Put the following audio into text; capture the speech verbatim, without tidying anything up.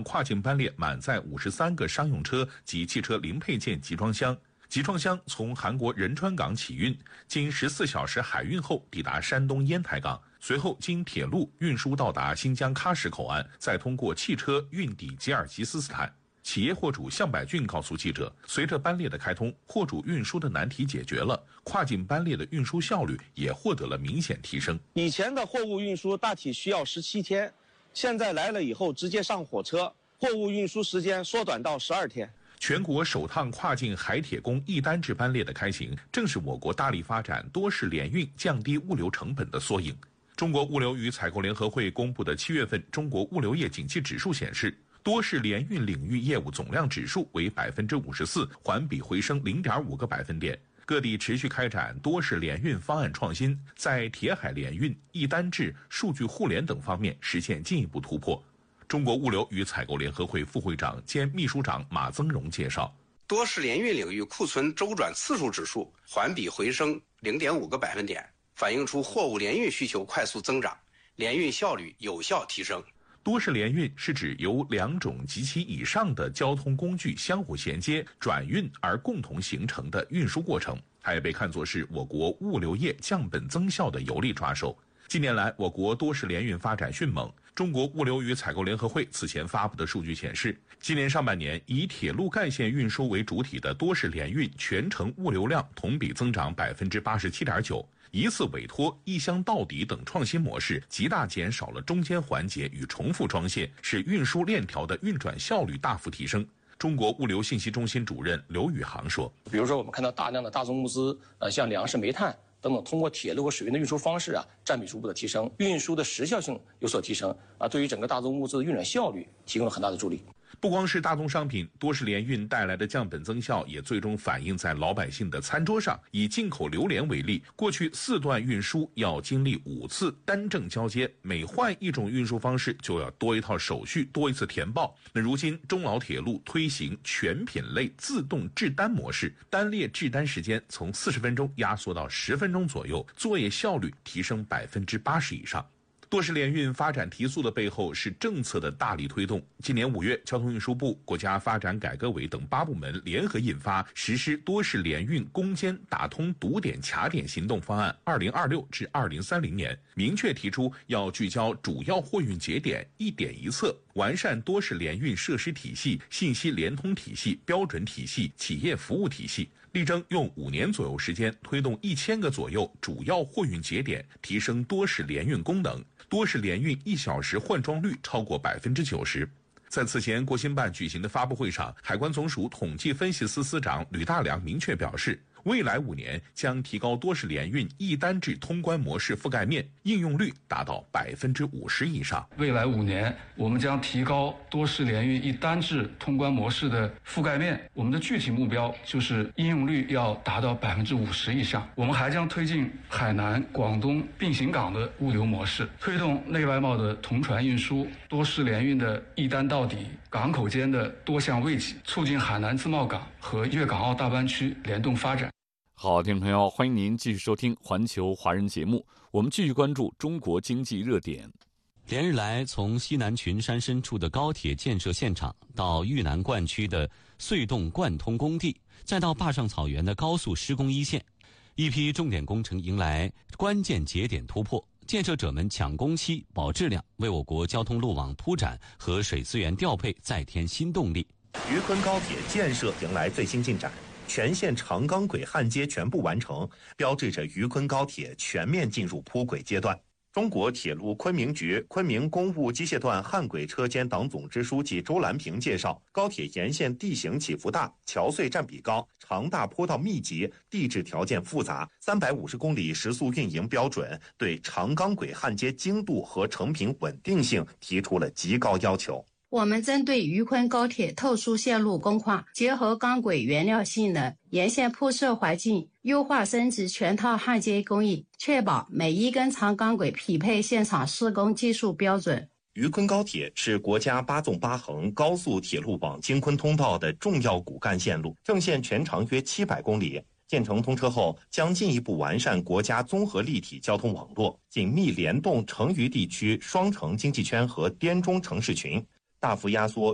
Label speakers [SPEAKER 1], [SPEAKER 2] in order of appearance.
[SPEAKER 1] 跨境班列满载五十三个商用车及汽车零配件集装箱。集装箱从韩国仁川港起运，经十四小时海运后抵达山东烟台港，随后经铁路运输到达新疆喀什口岸，再通过汽车运抵吉尔吉斯斯坦。企业货主向百俊告诉记者，随着班列的开通，货主运输的难题解决了，跨境班列的运输效率也获得了明显提升。
[SPEAKER 2] 以前的货物运输大体需要十七天，现在来了以后直接上火车，货物运输时间缩短到十二天。
[SPEAKER 1] 全国首趟跨境海铁公一单制班列的开行，正是我国大力发展多式联运、降低物流成本的缩影。中国物流与采购联合会公布的七月份中国物流业景气指数显示，多式联运领域业务总量指数为百分之五十四，环比回升零点五个百分点。各地持续开展多式联运方案创新，在铁海联运、一单制、数据互联等方面实现进一步突破。中国物流与采购联合会副会长兼秘书长马增荣介绍，
[SPEAKER 3] 多式联运领域库存周转次数指数环比回升零点五个百分点，反映出货物联运需求快速增长，联运效率有效提升。
[SPEAKER 1] 多式联运是指由两种及其以上的交通工具相互衔接、转运而共同形成的运输过程，它也被看作是我国物流业降本增效的有力抓手。近年来，我国多式联运发展迅猛。中国物流与采购联合会此前发布的数据显示，今年上半年以铁路干线运输为主体的多式联运全程物流量同比增长百分之八十七点九，一次委托、一箱到底等创新模式，极大减少了中间环节与重复装卸，使运输链条的运转效率大幅提升。中国物流信息中心主任刘宇航说：“
[SPEAKER 4] 比如说，我们看到大量的大宗物资，呃，像粮食、煤炭等等，通过铁路和水运的运输方式啊，占比逐步的提升，运输的时效性有所提升啊，对于整个大宗物资的运转效率提供了很大的助力。”
[SPEAKER 1] 不光是大宗商品，多式联运带来的降本增效也最终反映在老百姓的餐桌上。以进口榴莲为例，过去四段运输要经历五次单证交接，每换一种运输方式就要多一套手续，多一次填报。那如今中老铁路推行全品类自动制单模式，单列制单时间从四十分钟压缩到十分钟左右，作业效率提升百分之八十以上。多式联运发展提速的背后是政策的大力推动。今年五月，交通运输部、国家发展改革委等八部门联合印发实施多式联运攻坚打通堵点卡点行动方案二零二六至二零三零年，明确提出要聚焦主要货运节点，一点一策，完善多式联运设施体系、信息联通体系、标准体系、企业服务体系，力争用五年左右时间推动一千个左右主要货运节点提升多式联运功能。多式联运一小时换装率超过百分之九十。在此前国新办举行的发布会上，海关总署统计分析司司长吕大良明确表示，未来五年将提高多式联运一单制通关模式覆盖面，应用率达到百分之五十以上。
[SPEAKER 5] 未来五年，我们将提高多式联运一单制通关模式的覆盖面。我们的具体目标就是应用率要达到百分之五十以上。我们还将推进海南、广东并行港的物流模式，推动内外贸的同船运输，多式联运的一单到底，港口间的多项位企，促进海南自贸港和粤港澳大湾区联动发展。
[SPEAKER 6] 好，听众朋友，欢迎您继续收听环球华人节目，我们继续关注中国经济热点。
[SPEAKER 7] 连日来，从西南群山深处的高铁建设现场，到豫南灌区的隧洞贯通工地，再到坝上草原的高速施工一线，一批重点工程迎来关键节点突破，建设者们抢工期、保质量，为我国交通路网铺展和水资源调配再添新动力。
[SPEAKER 8] 渝昆高铁建设迎来最新进展，全线长钢轨焊接全部完成，标志着渝昆高铁全面进入铺轨阶段。中国铁路昆明局昆明公务机械段焊轨车间党总支书记周兰平介绍，高铁沿线地形起伏大，桥隧占比高，长大坡道密集，地质条件复杂，三百五十公里时速运营标准对长钢轨焊接精度和成品稳定性提出了极高要求。
[SPEAKER 9] 我们针对渝昆高铁特殊线路工况，结合钢轨原料性能、沿线铺设环境，优化升级全套焊接工艺，确保每一根长钢轨匹配现场施工技术标准。
[SPEAKER 8] 渝昆高铁是国家八纵八横高速铁路网京昆通道的重要骨干线路，正线全长约七百公里。建成通车后，将进一步完善国家综合立体交通网络，紧密联动成渝地区双城经济圈和滇中城市群，大幅压缩